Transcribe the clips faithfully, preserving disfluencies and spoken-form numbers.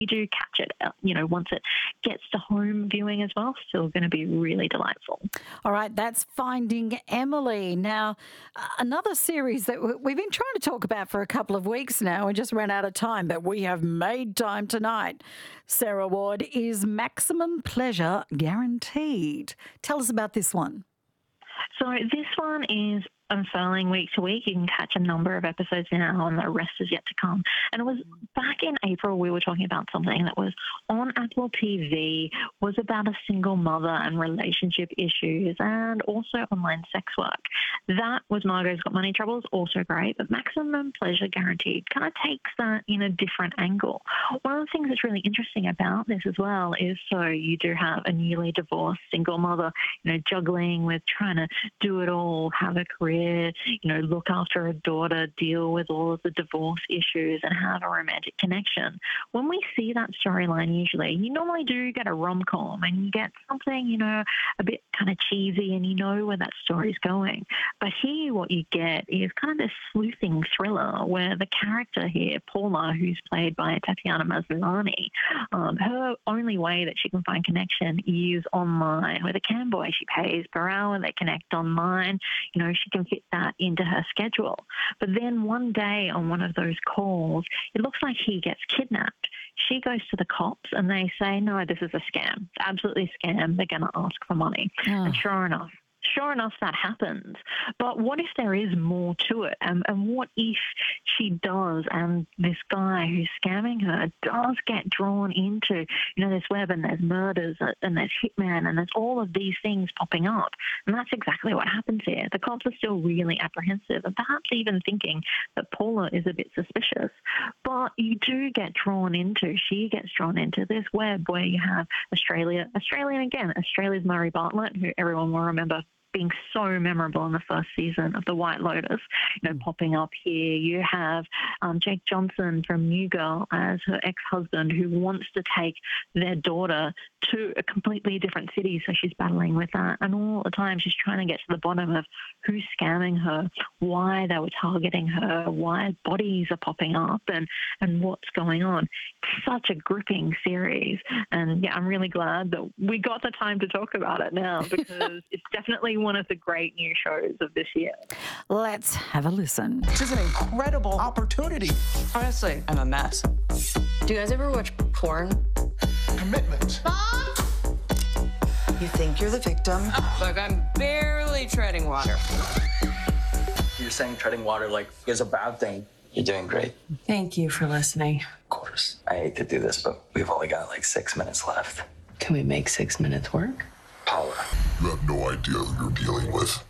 you do catch it, uh, you know, once it gets to home viewing as well, still going to be really delightful. All right, that's Finding Emily. Now, uh, another series that w- we've been trying to talk about for a couple of weeks now. We just ran out of time, but we have made time tonight. Sarah Ward, is Maximum Pleasure Guaranteed? Tell us about this one. So this one is unfurling week to week. You can catch a number of episodes now, and the rest is yet to come. And it was back in April, we were talking about something that was on Apple T V, was about a single mother and relationship issues, and also online sex work. That was Margot's Got Money Troubles, also great, but Maximum Pleasure Guaranteed kind of takes that in a different angle. One of the things that's really interesting about this as well is, so you do have a newly divorced single mother, you know, juggling with trying to do it all, have a career, you know, look after a daughter, deal with all of the divorce issues, and have a romantic connection. When we see that storyline, usually, you normally do get a rom-com, and you get something, you know, a bit kind of cheesy, and you know where that story's going. But here, what you get is kind of this sleuthing thriller where the character here, Paula, who's played by Tatiana Maslany, um, her only way that she can find connection is online with a camboy. She pays per hour, they connect online, you know, she can fit that into her schedule. But then one day on one of those calls, it looks like he gets kidnapped. She goes to the cops and they say, no, this is a scam. It's absolutely a scam. They're going to ask for money. Oh. And sure enough, Sure enough, that happens. But what if there is more to it? And, and what if she does, and this guy who's scamming her does get drawn into, you know, this web, and there's murders, and there's hitman, and there's all of these things popping up. And that's exactly what happens here. The cops are still really apprehensive, and perhaps even thinking that Paula is a bit suspicious. But you do get drawn into, she gets drawn into this web where you have Australia, Australian again, Australia's Murray Bartlett, who everyone will remember being so memorable in the first season of The White Lotus, you know, popping up here. You have um, Jake Johnson from New Girl as her ex-husband, who wants to take their daughter to a completely different city, so she's battling with that. And all the time she's trying to get to the bottom of who's scamming her, why they were targeting her, why bodies are popping up, and, and what's going on. It's such a gripping series. And, yeah, I'm really glad that we got the time to talk about it now, because it's definitely one of the great new shows of this year. Let's have a listen. This is an incredible opportunity. Honestly, I'm a mess. Do you guys ever watch porn? Commitment. Mom? You think you're the victim? Like I'm barely treading water. You're saying treading water like is a bad thing. You're doing great. Thank you for listening. Of course. I hate to do this, but we've only got like six minutes left. Can we make six minutes work? Paula. You have no idea who you're dealing with.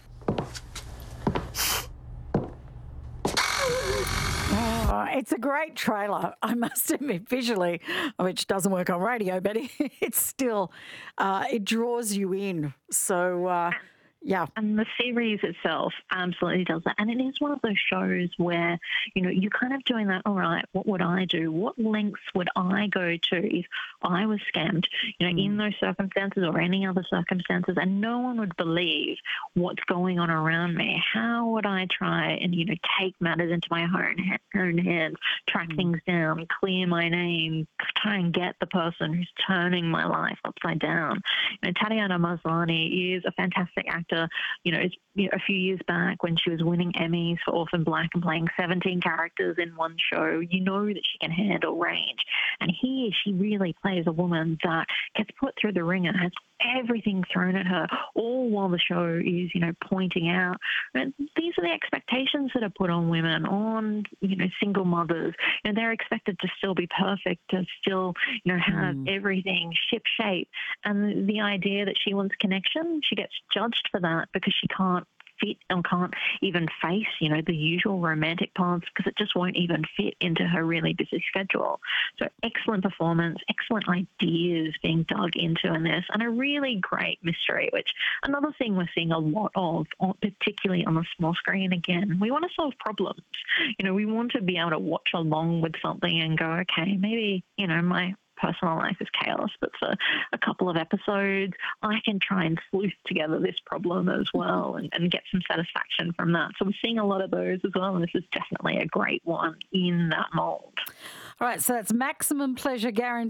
Oh, it's a great trailer, I must admit, visually, which doesn't work on radio, but it's still, uh, it draws you in. So, uh, yeah. And the series itself absolutely does that. And it is one of those shows where, you know, you're kind of doing that, all right, what would I do? What lengths would I go to if I was scammed, you know, mm. in those circumstances or any other circumstances, and no one would believe what's going on around me? How would I try and, you know, take matters into my own, own hands, track mm. things down, clear my name, try and get the person who's turning my life upside down? You know, Tatiana Maslany is a fantastic actor. You know, it's, you know, a few years back when she was winning Emmys for Orphan Black and playing seventeen characters in one show, you know that she can handle range. And here she really plays a woman that gets put through the ringer, has everything thrown at her, all while the show is, you know, pointing out and these are the expectations that are put on women, on, you know, single mothers. And they're expected to still be perfect, to still, you know, have mm. everything ship-shape. And the idea that she wants connection, she gets judged for that because she can't fit and can't even face, you know, the usual romantic paths because it just won't even fit into her really busy schedule. So excellent performance, excellent ideas being dug into in this, and a really great mystery, which another thing we're seeing a lot of, particularly on the small screen again. We want to solve problems. You know, we want to be able to watch along with something and go, okay, maybe, you know, my personal life is chaos, but for a couple of episodes, I can try and sleuth together this problem as well and, and get some satisfaction from that. So we're seeing a lot of those as well, and this is definitely a great one in that mold. All right, so that's maximum pleasure guarantee.